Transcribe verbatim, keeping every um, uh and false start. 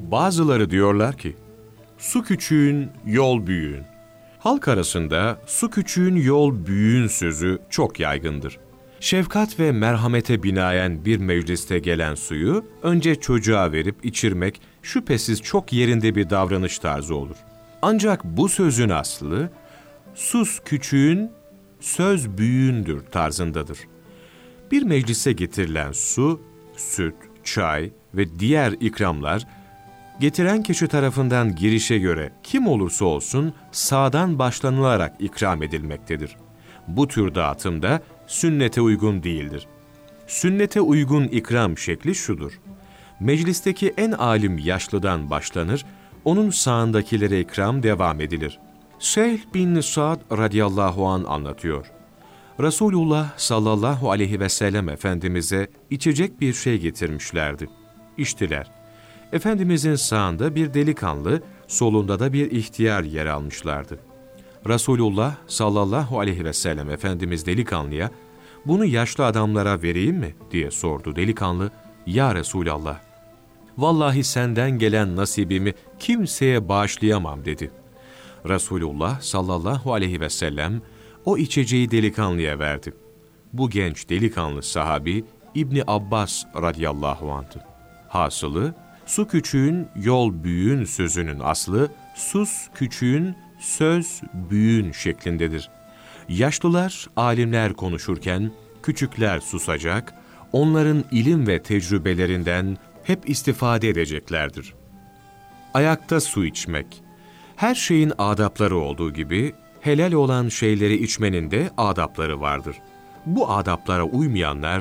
Bazıları diyorlar ki, su küçüğün, yol büyüğün. Halk arasında su küçüğün, yol büyüğün sözü çok yaygındır. Şefkat ve merhamete binaen bir mecliste gelen suyu önce çocuğa verip içirmek şüphesiz çok yerinde bir davranış tarzı olur. Ancak bu sözün aslı, sus küçüğün, söz büyüğündür tarzındadır. Bir meclise getirilen su, süt, çay ve diğer ikramlar, getiren kişi tarafından girişe göre kim olursa olsun sağdan başlanılarak ikram edilmektedir. Bu tür dağıtımda sünnete uygun değildir. Sünnete uygun ikram şekli şudur: meclisteki en alim yaşlıdan başlanır, onun sağındakilere ikram devam edilir. Sehl bin Sa'd radıyallahu an anlatıyor. Resulullah sallallahu aleyhi ve sellem Efendimiz'e içecek bir şey getirmişlerdi. İçtiler. Efendimizin sağında bir delikanlı, solunda da bir ihtiyar yer almışlardı. Resulullah sallallahu aleyhi ve sellem Efendimiz delikanlıya, "Bunu yaşlı adamlara vereyim mi?" diye sordu. Delikanlı, "Ya Resulallah, vallahi senden gelen nasibimi kimseye bağışlayamam." dedi. Resulullah sallallahu aleyhi ve sellem o içeceği delikanlıya verdi. Bu genç delikanlı sahabi İbni Abbas radıyallahu anh'tı. Hasılı, su küçüğün, yol büyüğün sözünün aslı, sus küçüğün, söz büyüğün şeklindedir. Yaşlılar, alimler konuşurken, küçükler susacak, onların ilim ve tecrübelerinden hep istifade edeceklerdir. Ayakta su içmek. Her şeyin adapları olduğu gibi, helal olan şeyleri içmenin de adapları vardır. Bu adaplara uymayanlar,